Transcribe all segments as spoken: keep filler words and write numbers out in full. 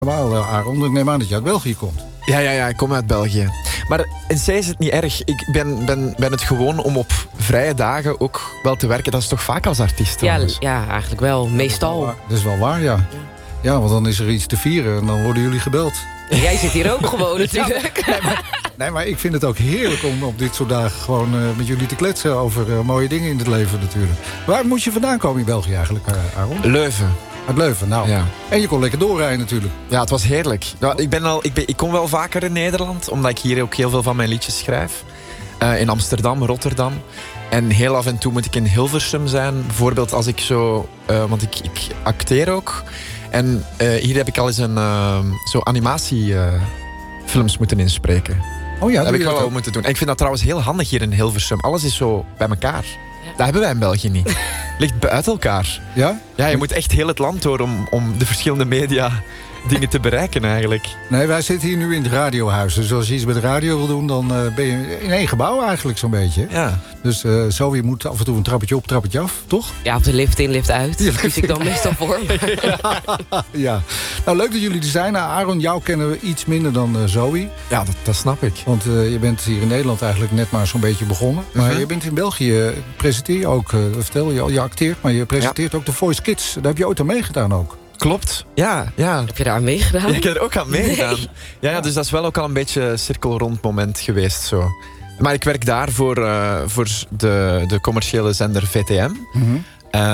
Normaal, Aaron, ik neem aan dat je uit België komt. Ja, ja, ja, ik kom uit België. Maar in C is het niet erg. Ik ben, ben, ben het gewoon om op vrije dagen ook wel te werken. Dat is toch vaak als artiest? Ja, trouwens? ja, eigenlijk wel. Meestal. Dat is wel waar, ja. Ja, want dan is er iets te vieren en dan worden jullie gebeld. En jij zit hier ook gewoon natuurlijk. Nee maar, nee, maar ik vind het ook heerlijk om op dit soort dagen gewoon uh, met jullie te kletsen over uh, mooie dingen in het leven natuurlijk. Waar moet je vandaan komen in België eigenlijk, uh, Aaron? Leuven. Uit Leuven, nou. Ja. En je kon lekker doorrijden natuurlijk. Ja, het was heerlijk. Nou, ik, ben al, ik, ben, ik kom wel vaker in Nederland, omdat ik hier ook heel veel van mijn liedjes schrijf. Uh, in Amsterdam, Rotterdam. En heel af en toe moet ik in Hilversum zijn. Bijvoorbeeld als ik zo... Uh, want ik, ik acteer ook. En uh, hier heb ik al eens een uh, zo animatiefilms uh, moeten inspreken. Oh ja, dat heb ik dat wel ook moeten doen. En ik vind dat trouwens heel handig hier in Hilversum. Alles is zo bij elkaar. Dat hebben wij in België niet. Ligt buiten elkaar. Ja? Ja, je moet echt heel het land door om, om de verschillende media dingen te bereiken eigenlijk. Nee, wij zitten hier nu in het radiohuis. Dus als je iets met de radio wil doen, dan uh, ben je in één gebouw eigenlijk zo'n beetje. Ja. Dus uh, zo, je moet af en toe een trappetje op, trappetje af, toch? Ja, op de lift in, lift uit. Daar kies ik dan meestal voor. Ja. Ja. Nou, leuk dat jullie er zijn. Nou, Aaron, jou kennen we iets minder dan uh, Zoe. Ja, dat, dat snap ik. Want uh, je bent hier in Nederland eigenlijk net maar zo'n beetje begonnen. Maar Mm-hmm. je bent in België, presenteer je ook, uh, vertel je al, je acteert, maar je presenteert ja. ook de Voice Kids. Daar heb je ooit aan meegedaan ook. Klopt, ja. ja. Heb je daar aan meegedaan? Ja, ik heb er ook aan meegedaan. Nee. Ja, ja, dus dat is wel ook al een beetje een cirkelrond moment geweest. Zo. Maar ik werk daar voor, uh, voor de, de commerciële zender V T M. Mm-hmm.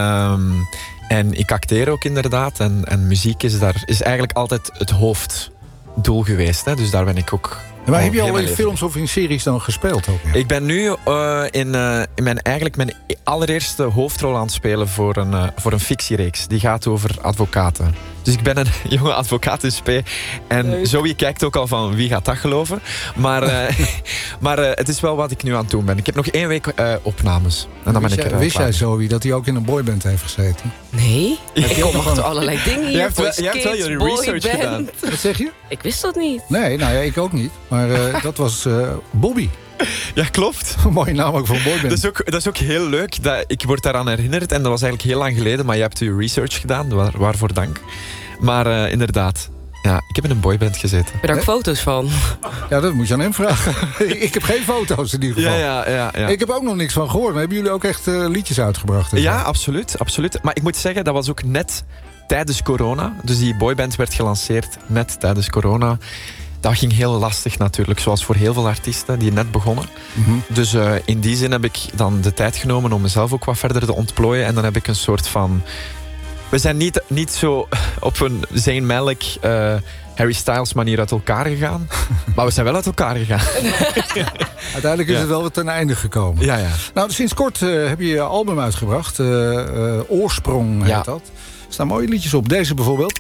Um, en ik acteer ook inderdaad. En, en muziek is, daar, is eigenlijk altijd het hoofddoel geweest. Hè. Dus daar ben ik ook... En maar Oh, heb je al in leven. films of in series dan gespeeld ook? Ja? Ik ben nu uh, in, uh, in mijn, eigenlijk mijn allereerste hoofdrol aan het spelen voor een, uh, voor een fictiereeks. Die gaat over advocaten. Dus ik ben een jonge advocaat in spe. En Leuk. Zoe kijkt ook al van wie gaat dat geloven. Maar, uh, maar uh, het is wel wat ik nu aan het doen ben. Ik heb nog één week uh, opnames. En dan ben wist ik jij, eruit wist jij, klaar. Zoe, dat hij ook in een boyband heeft gezeten? Nee? Heb je Ik ook kom nog achter een- allerlei dingen hier. Je hebt wel- Voice je hebt wel Kids, je boy research band. gedaan. Wat zeg je? Ik wist dat niet. Nee, nou ja, ik ook niet. Maar uh, dat was uh, Bobby. Ja, klopt. Een mooie naam ook voor een boyband. Dat is, ook, dat is ook heel leuk. Dat, ik word daaraan herinnerd. En dat was eigenlijk heel lang geleden. Maar je hebt je research gedaan. Waar, waarvoor dank. Maar uh, inderdaad. Ja, ik heb in een boyband gezeten. Heb je daar ook foto's van? Ja, dat moet je aan hem vragen. Ik heb geen foto's in ieder Ja, geval. ja, ja. ja. Ik heb ook nog niks van gehoord. Maar hebben jullie ook echt uh, liedjes uitgebracht? en zo? Ja, absoluut, absoluut. Maar ik moet zeggen, dat was ook net tijdens corona. Dus die boyband werd gelanceerd net tijdens corona. Dat ging heel lastig natuurlijk, zoals voor heel veel artiesten die net begonnen. Mm-hmm. Dus uh, in die zin heb ik dan de tijd genomen om mezelf ook wat verder te ontplooien. En dan heb ik een soort van... We zijn niet, niet zo op een Zayn Malik, uh, Harry Styles manier uit elkaar gegaan. Maar we zijn wel uit elkaar gegaan. Uiteindelijk is Ja. het wel weer ten einde gekomen. Ja, ja. Nou, sinds kort uh, heb je je album uitgebracht. Uh, uh, Oorsprong heet Ja. dat. Er staan mooie liedjes op. Deze bijvoorbeeld.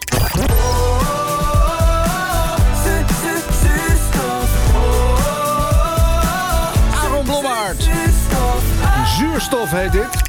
Aaron Blommaert. Zuurstof heet dit.